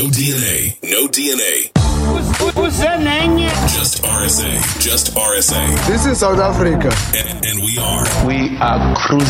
No DNA. No DNA. Just RSA. Just RSA. This is South Africa. And we are cruising.